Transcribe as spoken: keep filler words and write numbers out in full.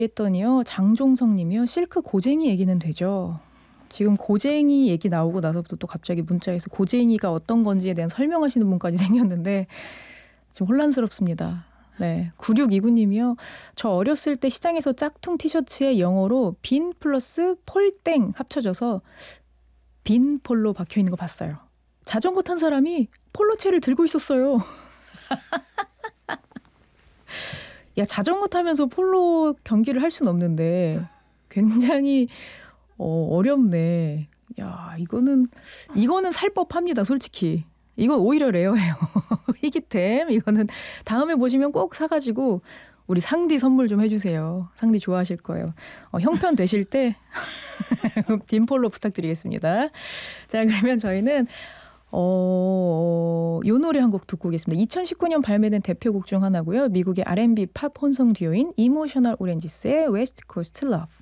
했더니요. 장종성 님이요. 실크 고쟁이 얘기는 되죠. 지금 고쟁이 얘기 나오고 나서부터 또 갑자기 문자에서 고쟁이가 어떤 건지에 대한 설명하시는 분까지 생겼는데 좀 혼란스럽습니다. 네. 구육이구 님이요. 저 어렸을 때 시장에서 짝퉁 티셔츠에 영어로 빈 플러스 폴땡 합쳐져서 빈폴로 박혀있는 거 봤어요. 자전거 탄 사람이 폴로체를 들고 있었어요. 야, 자전거 타면서 폴로 경기를 할 수는 없는데 굉장히 어, 어렵네. 야, 이거는 이거는 살 법합니다, 솔직히. 이건 오히려 레어예요. 희귀템. 이거는 다음에 보시면 꼭 사가지고 우리 상디 선물 좀 해주세요. 상디 좋아하실 거예요. 어, 형편 되실 때 빈폴로 부탁드리겠습니다. 자, 그러면 저희는 어, 요 노래 한 곡 듣고 오겠습니다. 이천십구 년 발매된 대표곡 중 하나고요. 미국의 알앤비 팝 혼성 듀오인 이모셔널 오렌지스의 웨스트 코스트 러브.